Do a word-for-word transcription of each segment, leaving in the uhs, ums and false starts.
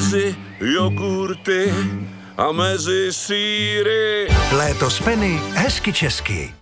mezi jogurty a mezi sýry. Léto s Penny, hezky česky.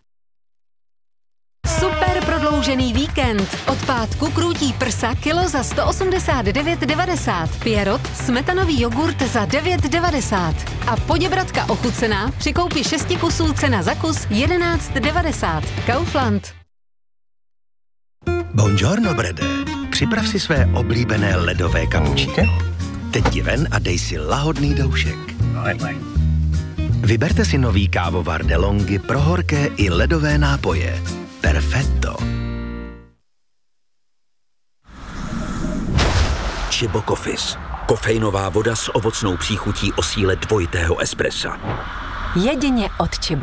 Super prodloužený víkend. Od pátku krůtí prsa kilo za sto osmdesát devět devadesát. Pierrot smetanový jogurt za devět devadesát. A poděbratka ochucená při koupi šesti kusů cena za kus jedenáct devadesát. Kaufland. Buongiorno, Brede. Připrav si své oblíbené ledové kapučíno. Teď ti ven a dej si lahodný doušek. Vyberte si nový kávovar DeLonghi pro horké i ledové nápoje. Perfetto. Chibo Coffees. Kofeinová voda s ovocnou příchutí o síle dvojitého espressa. Jedině od Chibo.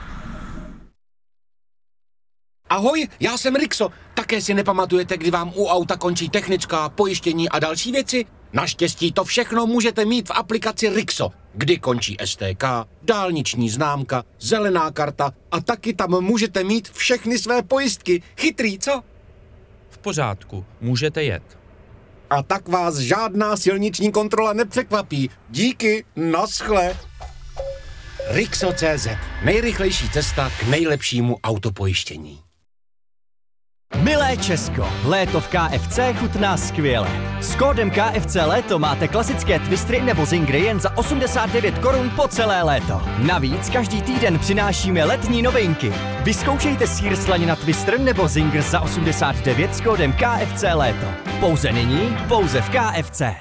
Ahoj, já jsem Rixo. Také si nepamatujete, kdy vám u auta končí technická, pojištění a další věci? Naštěstí to všechno můžete mít v aplikaci Rixo, kdy končí S T K, dálniční známka, zelená karta a taky tam můžete mít všechny své pojistky. Chytrý, co? V pořádku, můžete jet. A tak vás žádná silniční kontrola nepřekvapí. Díky, naschle. Rixo tečka cé zet. Nejrychlejší cesta k nejlepšímu autopojištění. Milé Česko, léto v K F C chutná skvěle. S kódem K F C Léto máte klasické twistry nebo zingry jen za osmdesát devět korun po celé léto. Navíc každý týden přinášíme letní novinky. Vyzkoušejte sýr slanina twister nebo zingr za osmdesát devět s kódem K F C Léto. Pouze nyní, pouze v K F C.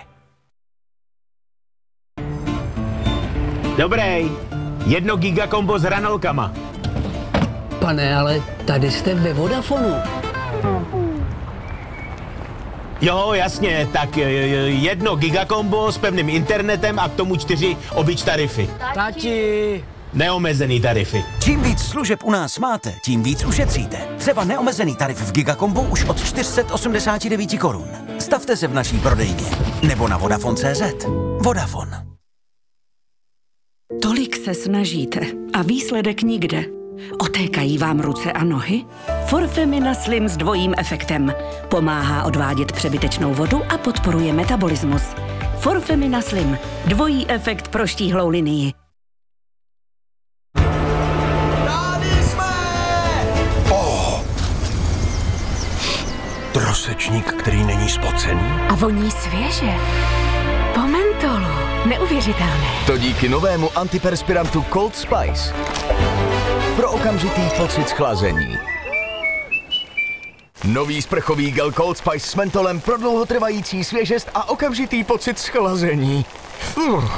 Dobrý, jedno gigakombo s hranolkama. Pane, ale tady jste ve Vodafonu. Jo, jasně, tak jedno gigakombo s pevným internetem a k tomu čtyři obyč tarify. Tati! Neomezený tarify. Čím víc služeb u nás máte, tím víc ušetříte. Třeba neomezený tarif v Gigakombu už od čtyři sta osmdesát devět korun. Stavte se v naší prodejně. Nebo na Vodafone tečka cé zet. Vodafone. Tolik se snažíte a výsledek nikde. Otékají vám ruce a nohy? Forfemina Slim s dvojím efektem. Pomáhá odvádět přebytečnou vodu a podporuje metabolismus. Forfemina Slim. Dvojí efekt pro štíhlou linii. Tady jsme! Oh. Trosečník, který není spocený. A voní svěže. Po mentolu. Neuvěřitelné. To díky novému antiperspirantu Cold Spice. Pro okamžitý pocit schlazení. Nový sprchový gel Cold Spice s mentolem pro dlouhotrvající svěžest a okamžitý pocit schlazení. Uh.